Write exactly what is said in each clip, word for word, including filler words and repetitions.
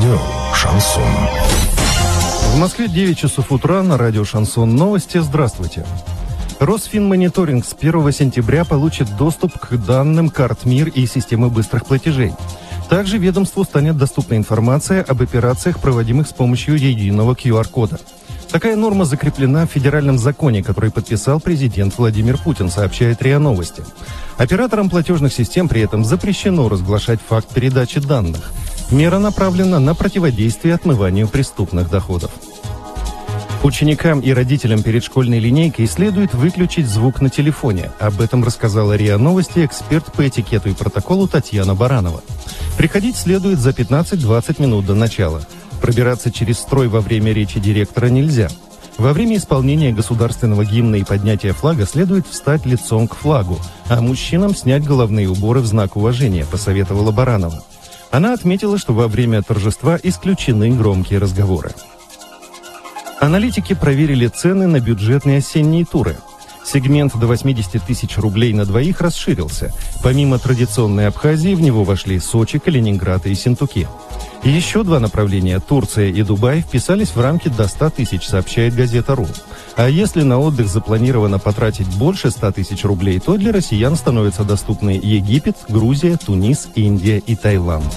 Радио «Шансон». В Москве девять часов утра, на радио «Шансон» новости. Здравствуйте. Росфинмониторинг с первого сентября получит доступ к данным карт МИР и системы быстрых платежей. Также ведомству станет доступна информация об операциях, проводимых с помощью единого ку ар-кода. Такая норма закреплена в федеральном законе, который подписал президент Владимир Путин, сообщает РИА Новости. Операторам платежных систем при этом запрещено разглашать факт передачи данных. Мера направлена на противодействие отмыванию преступных доходов. Ученикам и родителям перед школьной линейкой следует выключить звук на телефоне. Об этом рассказала РИА Новости эксперт по этикету и протоколу Татьяна Баранова. Приходить следует за пятнадцать-двадцать минут до начала. Пробираться через строй во время речи директора нельзя. Во время исполнения государственного гимна и поднятия флага следует встать лицом к флагу, а мужчинам снять головные уборы в знак уважения, посоветовала Баранова. Она отметила, что во время торжества исключены громкие разговоры. Аналитики проверили цены на бюджетные осенние туры. Сегмент до восемьдесят тысяч рублей на двоих расширился. Помимо традиционной Абхазии в него вошли Сочи, Калининград и Синтуки. Еще два направления, Турция и Дубай, вписались в рамки до ста тысяч, сообщает газета РУ. А если на отдых запланировано потратить больше ста тысяч рублей, то для россиян становятся доступны Египет, Грузия, Тунис, Индия и Таиланд.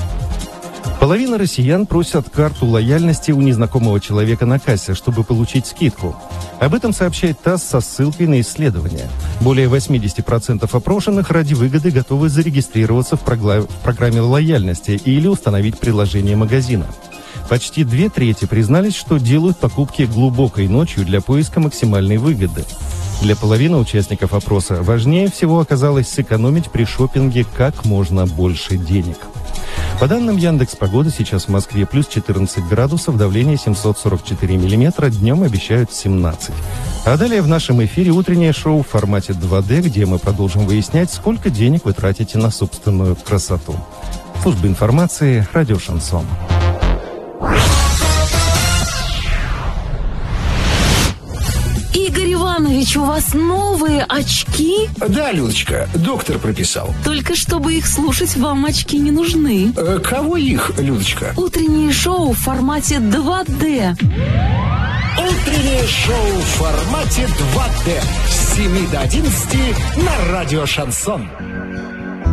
Половина россиян просят карту лояльности у незнакомого человека на кассе, чтобы получить скидку. Об этом сообщает ТАСС со ссылкой на исследование. Более восемьдесят процентов опрошенных ради выгоды готовы зарегистрироваться в, прогла... в программе лояльности или установить приложение магазина. Почти две трети признались, что делают покупки глубокой ночью для поиска максимальной выгоды. Для половины участников опроса важнее всего оказалось сэкономить при шопинге как можно больше денег. По данным Яндекс.Погоды, сейчас в Москве плюс четырнадцать градусов, давление семьсот сорок четыре миллиметра, днем обещают семнадцать. А далее в нашем эфире утреннее шоу в формате два дэ, где мы продолжим выяснять, сколько денег вы тратите на собственную красоту. Служба информации, радио «Шансон». Игорь Иванович, у вас новые очки? Да, Людочка, доктор прописал. Только чтобы их слушать, вам очки не нужны. Э, кого их, Людочка? Утреннее шоу в формате два дэ. Утреннее шоу в формате два дэ с семи до одиннадцати на радио «Шансон».